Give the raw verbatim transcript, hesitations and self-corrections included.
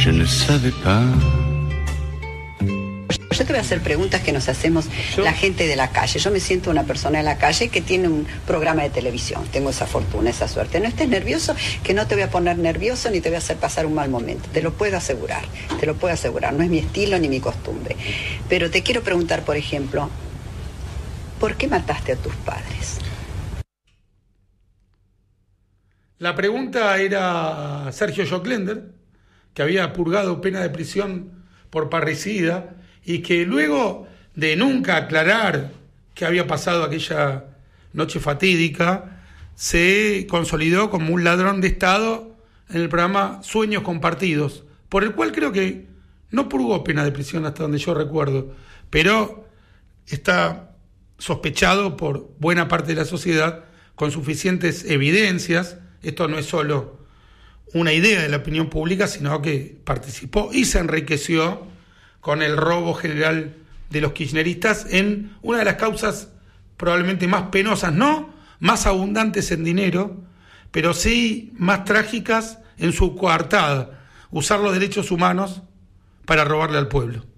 je ne savais pas. Yo te voy a hacer preguntas que nos hacemos ¿Yo? la gente de la calle. Yo me siento una persona en la calle que tiene un programa de televisión. Tengo esa fortuna, esa suerte. No estés nervioso, que no te voy a poner nervioso ni te voy a hacer pasar un mal momento. Te lo puedo asegurar, te lo puedo asegurar. No es mi estilo ni mi costumbre. Pero te quiero preguntar, por ejemplo, ¿por qué mataste a tus padres? La pregunta era a Sergio Joclender, que había purgado pena de prisión por parricida y que luego de nunca aclarar qué había pasado aquella noche fatídica, se consolidó como un ladrón de Estado en el programa Sueños Compartidos, por el cual creo que no purgó pena de prisión hasta donde yo recuerdo, pero está sospechado por buena parte de la sociedad con suficientes evidencias. Esto no es solo una idea de la opinión pública, sino que participó y se enriqueció con el robo general de los kirchneristas en una de las causas probablemente más penosas, no más abundantes en dinero, pero sí más trágicas en su coartada, usar los derechos humanos para robarle al pueblo.